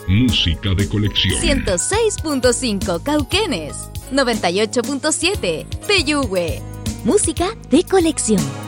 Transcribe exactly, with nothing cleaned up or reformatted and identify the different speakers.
Speaker 1: Música de colección.
Speaker 2: ciento seis punto cinco Cauquenes, noventa y ocho punto siete Peyúgue. Música de colección.